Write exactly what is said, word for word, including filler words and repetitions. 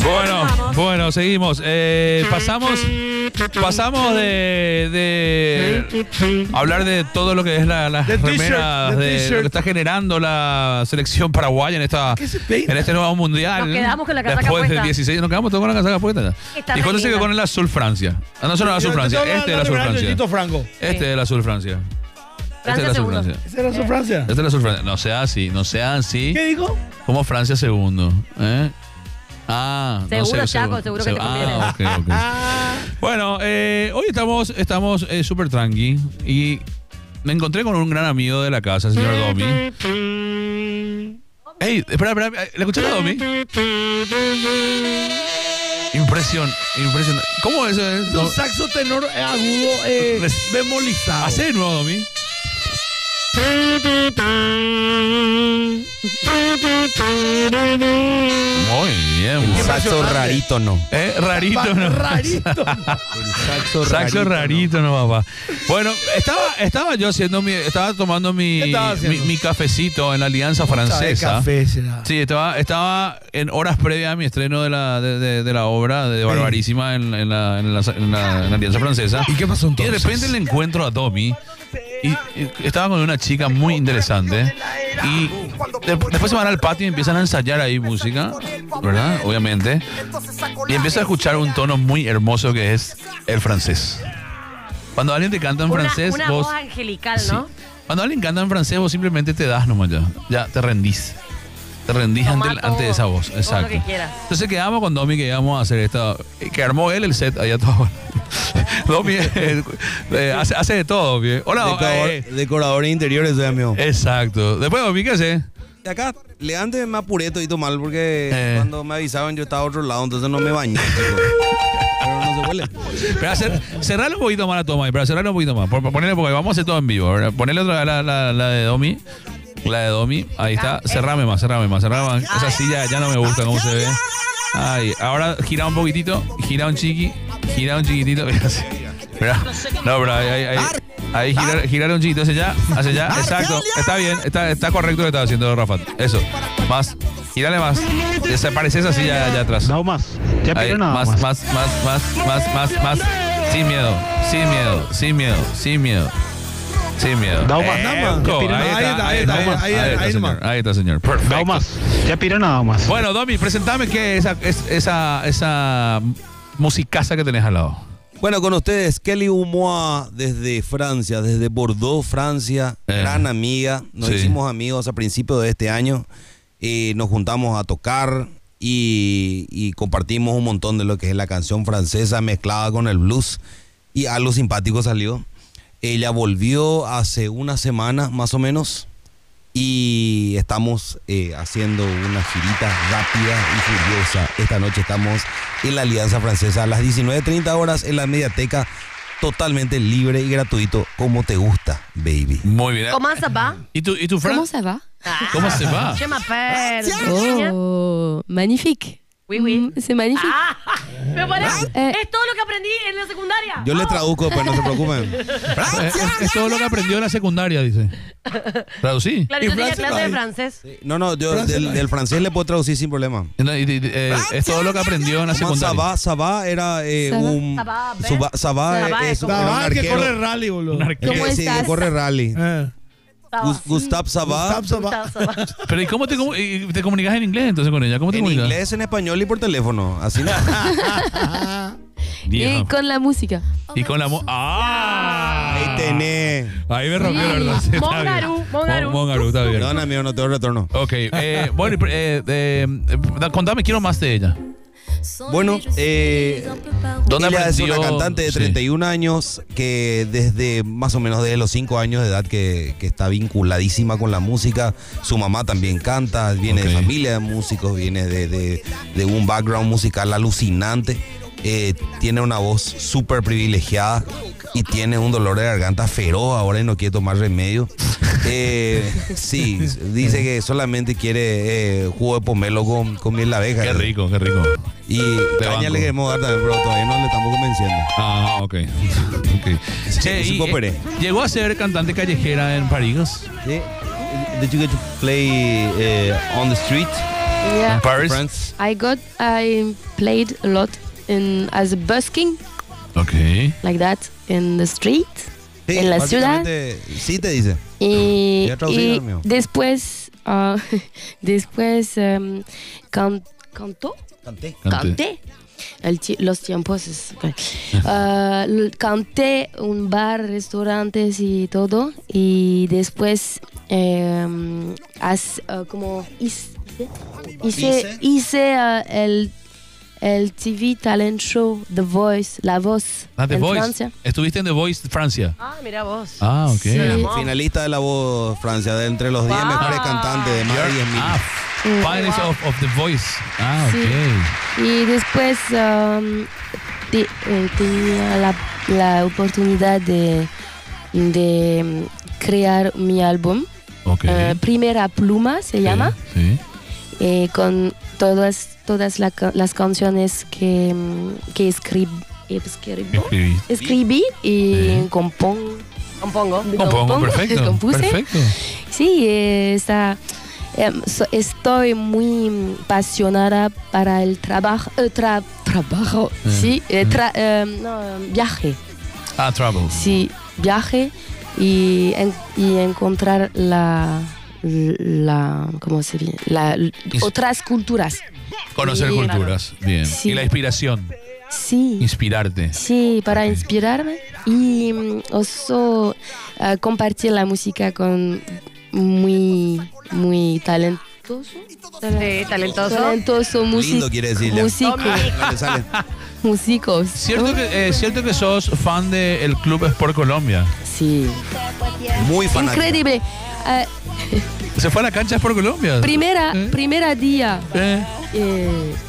Bueno, bueno, seguimos. Eh, pasamos, pasamos de, de hablar de todo lo que es la, las The remeras, t-shirt, the de t-shirt. lo que está generando la selección paraguaya en esta, ¿Qué se peina? en este nuevo mundial. Nos quedamos con la casaca Después del puesta. dieciséis, nos quedamos todos con la casaca puesta. Está Y cuando se re quedó linda. con el azul Francia. Ah, no, solo el azul Francia. Este es el azul Francia. Tito Franco. Este es el azul Francia. Este es el azul segundo. Francia. ¿Ese era su Francia? Este es el azul Francia. No sea así, no sea así. ¿Qué dijo? Como Francia segundo. ¿Eh? Ah, Seguro, no sé, Chaco, seguro que te Ah, ok, ok. Bueno, eh, hoy estamos estamos eh, súper tranqui y me encontré con un gran amigo de la casa, el señor Domi. Ey, espera, espera, ¿le escuchaste a Domi? Impresión, impresión. ¿Cócómo es eso? Es un saxo tenor eh, agudo eh, Res- bemolizado. Hace de nuevo, Domi. Muy bien, muy El bien. saxo rarito no. Eh, rarito, ¿no? Rarito. El saxo, Saxo rarito, rarito, no, papá. Bueno, estaba, estaba yo haciendo mi, estaba tomando mi, ¿Qué estaba mi, haciendo? mi cafecito en la Alianza Francesa. Café será. Sí, estaba, estaba en horas previas a mi estreno de la, de, de- de la obra de Barbarísima en, en la, en, la, en la- en la Alianza Francesa. ¿Y qué pasó Y de entonces? repente le encuentro a Domi y, y estaba con una chica muy interesante y de- después se van al patio y empiezan a ensayar ahí música, ¿verdad? Obviamente. Y empieza a escuchar un tono muy hermoso que es el francés. Cuando alguien te canta en Una, francés, una vos... voz angelical, Sí. ¿no? Cuando alguien canta en francés, vos simplemente te das nomás ya. Ya te rendís. Te rendís Tomá ante, todo, ante esa voz. todo lo Exacto. que quieras. Entonces quedamos con Domi que íbamos a hacer esta. Que armó él el set allá todo. Domi eh, eh, hace, hace de todo, Domi. Hola, Decorador, eh, decoradores interiores, soy amigo. exacto. Después, Domi, ¿qué hace? Y acá, le antes me apuré todito mal porque Eh. cuando me avisaban yo estaba a otro lado, entonces no me bañé, chico. Pero no se huele. Pero hacer, cerrarle un poquito más la toma ahí, pero cerrarle un poquito más. Pon- Ponele, porque vamos a hacer todo en vivo. ¿Verdad? Ponele otra la, la, la de Domi. La de Domi, ahí está. Cerrame más, cerrame más, cerrame más. Esa silla ya no me gusta cómo se ve. Ahí, ahora gira un poquitito, gira un chiqui, gira un chiquitito. Mira, así. Mira. No, pero ahí, ahí, ahí, ahí girar, girar un chiquito hacia allá, hacia allá. Exacto, está bien, está, está correcto lo que está haciendo Rafa. Eso, más, gírale más. Desaparece esa silla allá atrás. No más. Ya Ahí, pido nada más, más. más, más, más, más, más, más. Sin miedo, sin miedo, sin miedo, sin miedo. Sin miedo. No más, Eh, nada más. co, Ya pido ahí nada está, más. ahí está, ahí está, Ahí, ahí ahí, está, ahí señor. nomás. Ahí está, señor. Perfecto. No más. Ya pido nada más. Bueno, Domi, presentame qué es esa, es- esa, esa musicaza que tenés al lado. Bueno, con ustedes, Kelly Humoa desde Francia, desde Bordeaux, Francia, Eh. gran amiga. Nos Sí. hicimos amigos a principios de este año. Eh, nos juntamos a tocar y, y compartimos un montón de lo que es la canción francesa mezclada con el blues. Y algo simpático salió. Ella volvió hace una semana más o menos y estamos eh, haciendo una girita rápida y furiosa. Esta noche estamos en la Alianza Francesa a las diecinueve treinta horas en la Mediateca, totalmente libre y gratuito, como te gusta, baby. Muy bien. ¿Cómo se va? ¿Y tu, y tu Fran? Comment ça va? ¿Cómo se va? Je m'appelle. Oh, magnifique. Oui, oui. Mm, c'est magnifique. Ah, pero para, Eh. es todo lo que aprendí en la secundaria. Yo le traduzco, pero no se preocupen. Es, es- es todo lo que aprendió en la secundaria, dice. Traducí. Claro, yo ¿Y tenía Francia clase de no hay? francés. No, no, yo Francia del, no hay. del francés le puedo traducir sin problema. Y- y- y- eh, es todo lo que aprendió en la Como secundaria. Sabá, Sabá era eh, Sabá. un... Sabá, ¿ves? Sabá, Sabá, Sabá es, es un como- era un Sabá que arquero. corre rally, boludo. Un arquero. ¿Cómo Sí, estás? que corre rally. Eh. Gus- Gustave Sabá. Gustave Sabá. Sabá. Pero ¿y cómo te, comu- y te comunicas en inglés entonces con ella? ¿Cómo te En comunicas? inglés, en español y por teléfono. Así no. Vieja. Et con la música. Y con la... mo- ¡Ah! Ahí tenés. Ahí me rompió la verdad. Sí, está Mongarú, bien. Mongarú. Mon- Mongarú, está bien. Perdón, amigo, no tengo retorno. Ok, eh, bueno, y, eh, eh, eh, contame, quiero más de ella. Bueno, eh, ¿Dónde ella es aprendió? una cantante de Sí. treinta y un años que desde más o menos desde los cinco años de edad que, que está vinculadísima con la música. Su mamá también canta, viene Ok. de familia de músicos, viene de, de- de un background musical alucinante. Eh, tiene una voz súper privilegiada y tiene un dolor de garganta feroz ahora y no quiere tomar remedio. Eh, sí, dice que solamente quiere eh, jugo de pomelo con, con miel de abeja. Qué rico, qué rico. Y caña banco. le queremos dar también, pero todavía no le estamos convenciendo. Ah, ok. okay. Che, sí y, cooperé. eh, llegó a ser cantante callejera en París. Sí. Did you get to play uh, on the street Yeah. In Paris. France. I got, I played a lot in as a busking, Okay. like that, in the street. Sí, En la ciudad. básicamente, sí te dice. Y, Voy a traducir y el mío. después, ah, después um, can- cantó, Canté. Canté. canté. El ti- los tiempos es, ok. Ah, l- canté un bar, restaurantes y todo, y después em, as- ah, como hice, hice, Hice. hice ah, el, el T V talent show The Voice, La Voz Ah, The en Voice. Francia. Estuviste en The Voice Francia. Ah, mira vos. Ah, ok. Sí. Finalista de la voz Francia, de entre los diez Wow. mejores cantantes de más de diez mil. Ah, finalist Wow. of, of The Voice. Ah, Sí. ok. Y después um, te- eh, tenía la, la oportunidad de, de mm, crear mi álbum. Ok. Eh, Primera Pluma se llama, Sí. eh, con todas, todas la ca- las canciones que, mm, que escrib, escribo- Escribí. escribí y Sí. compon- Compongo. Compongo, compongo, perfecto. compuse. Perfecto. Sí, eh, está, em, so- estoy muy mm, apasionada para el trabajo, eh, tra- trabajo, Eh, sí, eh, tra- em, no, em, viaje, Ah, Travel. sí, viaje y, en- y encontrar la, la, ¿cómo se dice? La, Is- otras culturas. Conocer Sí. culturas. Bien. Sí. Y la inspiración. Sí. Inspirarte. Sí, para Ok. inspirarme y mm, also eh, compartir la música con muy, muy talentoso. Sí, talentoso. Talentoso Lindo músico. quiere decirle. Músico, No le sale. músicos. Cierto ¿no? que, eh, cierto que sos fan del Club Sport Colombia. Sí. Muy fanático. Increíble. Eh, ¿Se fue a la cancha Sport Colombia? primera, ¿Eh? primera día. Eh. eh,